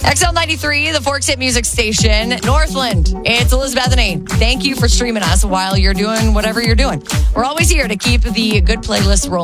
XL93, the Forks Hit Music Station, Northland. It's Elizabeth and A. Thank you for streaming us while you're doing whatever you're doing. We're always here to keep the good playlist rolling.